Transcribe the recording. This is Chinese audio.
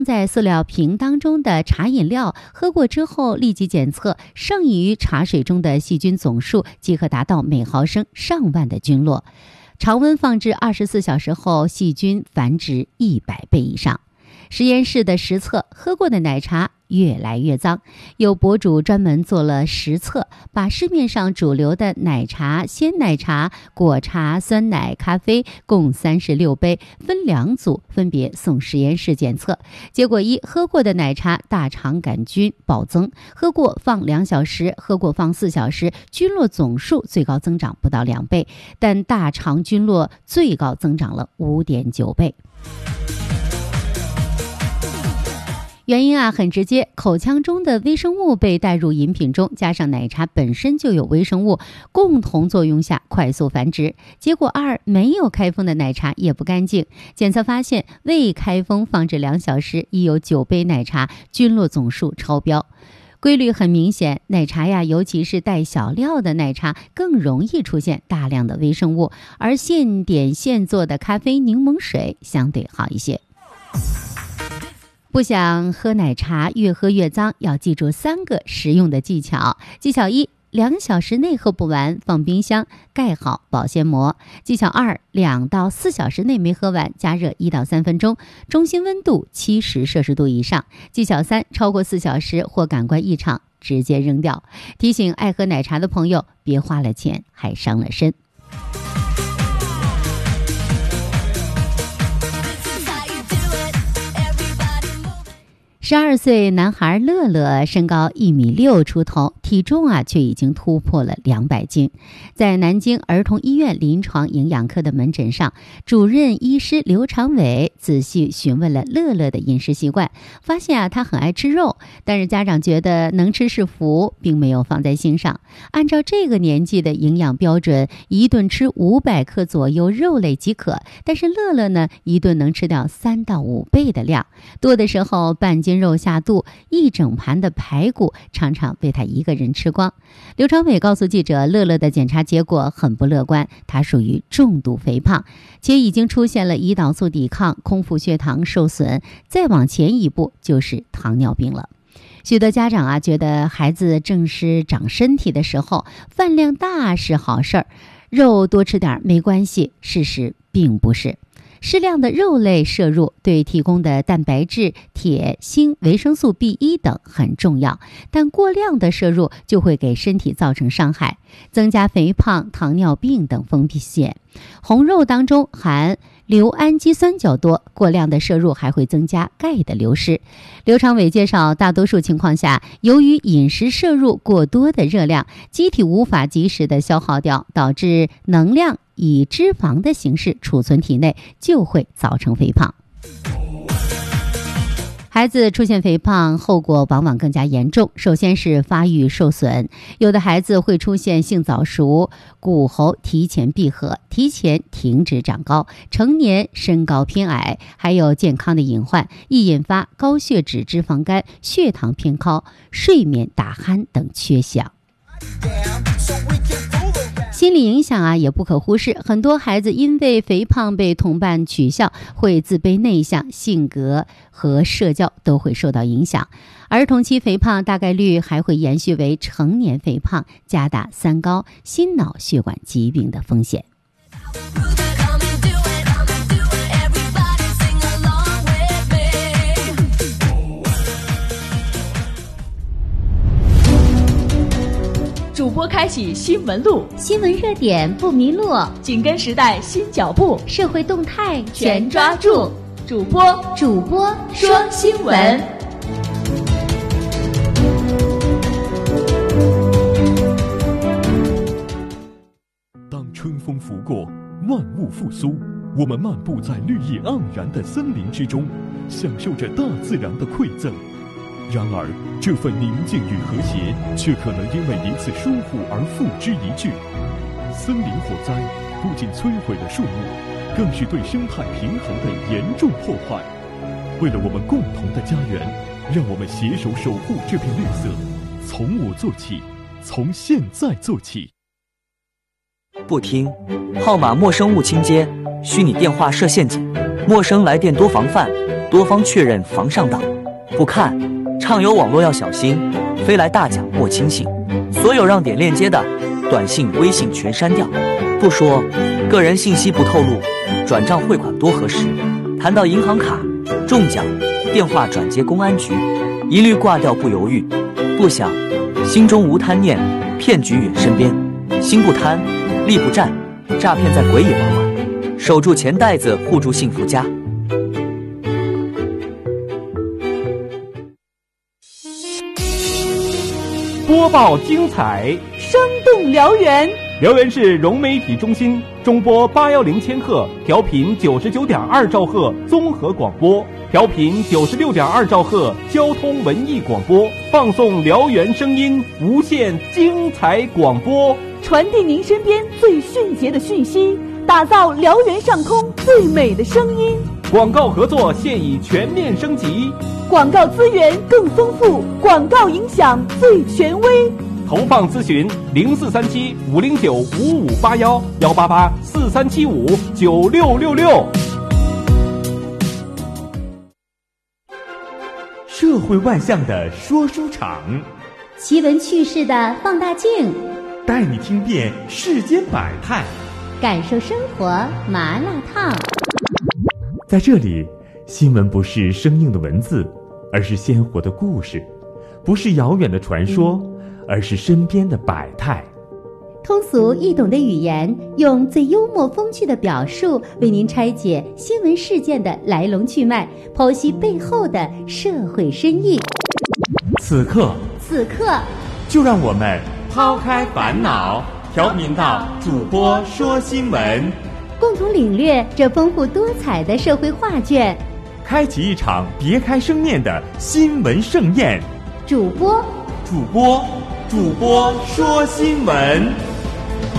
在塑料瓶当中的茶饮料喝过之后，立即检测剩余于茶水中的细菌总数，即可达到每毫升上万的菌落。常温放置24小时后，细菌繁殖100倍以上。实验室的实测，喝过的奶茶越来越脏。有博主专门做了实测，把市面上主流的奶茶、鲜奶茶、果茶、酸奶、咖啡共36杯，分2组，分别送实验室检测。结果一，喝过的奶茶大肠杆菌暴增，喝过放2小时，喝过放4小时，菌落总数最高增长不到2倍，但大肠菌落最高增长了5.9倍。原因很直接，口腔中的微生物被带入饮品中，加上奶茶本身就有微生物，共同作用下快速繁殖。结果2，没有开封的奶茶也不干净。检测发现，未开封放置2小时，已有9杯奶茶菌落总数超标。规律很明显，奶茶尤其是带小料的奶茶更容易出现大量的微生物，而现点现做的咖啡、柠檬水相对好一些。不想喝奶茶越喝越脏，要记住3个实用的技巧。技巧1，2小时内喝不完，放冰箱，盖好保鲜膜。技巧2，2到4小时内没喝完，加热1到3分钟，中心温度70摄氏度以上。技巧3，超过4小时或感官异常，直接扔掉。提醒爱喝奶茶的朋友，别花了钱还伤了身。12岁男孩乐乐身高1.6米出头，体重却已经突破了200斤。在南京儿童医院临床营养科的门诊上，主任医师刘长伟仔细询问了乐乐的饮食习惯，发现他很爱吃肉，但是家长觉得能吃是福，并没有放在心上。按照这个年纪的营养标准，一顿吃500克左右肉类即可，但是乐乐呢，一顿能吃掉3到5倍的量，多的时候半斤肉下肚，1整盘的排骨常常被他一个人吃光。刘长伟告诉记者，乐乐的检查结果很不乐观，他属于重度肥胖，且已经出现了胰岛素抵抗、空腹血糖受损，再往前一步就是糖尿病了。许多家长觉得孩子正是长身体的时候，饭量大是好事儿，肉多吃点没关系，事实并不是。适量的肉类摄入对提供的蛋白质、铁、锌、维生素 B1 等很重要，但过量的摄入就会给身体造成伤害，增加肥胖、糖尿病等风险。红肉当中含硫氨基酸较多，过量的摄入还会增加钙的流失。刘长伟介绍，大多数情况下，由于饮食摄入过多的热量，机体无法及时的消耗掉，导致能量以脂肪的形式储存体内，就会造成肥胖。孩子出现肥胖，后果往往更加严重。首先是发育受损，有的孩子会出现性早熟、骨骺提前闭合、提前停止长高，成年身高偏矮，还有健康的隐患，易引发高血脂、脂肪肝、血糖偏高、睡眠打鼾等缺项。心理影响也不可忽视，很多孩子因为肥胖被同伴取笑，会自卑内向，性格和社交都会受到影响。儿童期肥胖大概率还会延续为成年肥胖，加大三高、心脑血管疾病的风险。 主播开启新闻路， 新闻热点不迷路， 紧跟时代新脚步， 社会动态全抓住。主播说新闻。 当春风拂过，万物复苏，我们漫步在绿意盎然的森林之中，享受着大自然的馈赠。然而，这份宁静与和谐，却可能因为一次疏忽而付之一炬。森林火灾不仅摧毁了树木，更是对生态平衡的严重破坏。为了我们共同的家园，让我们携手守护这片绿色，从我做起，从现在做起。 不听，号码陌生勿倾接，虚拟电话设陷阱，陌生来电多防范。 多方确认防上当。不看，畅游网络要小心，飞来大奖莫轻信。所有让点链接的短信、微信全删掉。不说，个人信息不透露，转账汇款多核实。谈到银行卡、中奖，电话转接公安局，一律挂掉不犹豫。不想，心中无贪念，骗局远身边。心不贪，力不战，诈骗在鬼也不管。守住钱袋子，护住幸福家。 播报精彩， 生动辽源。 辽源市融媒体中心中波810千赫，调频99.2兆赫综合广播，调频96.2兆赫交通文艺广播，放送辽源声音，无限精彩广播， 传递您身边最迅捷的讯息，打造辽源上空最美的声音。 广告合作现已全面升级， 广告资源更丰富，广告影响最权威。 投放咨询0437-509-5581，188-4375-9666。 社会万象的说书场， 奇闻趣事的放大镜， 带你听遍世间百态， 感受生活麻辣烫。 在这里，新闻不是生硬的文字，而是鲜活的故事；不是遥远的传说，而是身边的百态。 通俗易懂的语言，用最幽默风趣的表述，为您拆解新闻事件的来龙去脉，剖析背后的社会深意。 此刻，就让我们抛开烦恼，调频到主播说新闻， 共同领略这丰富多彩的社会画卷， 开启一场别开生面的新闻盛宴。 主播说新闻。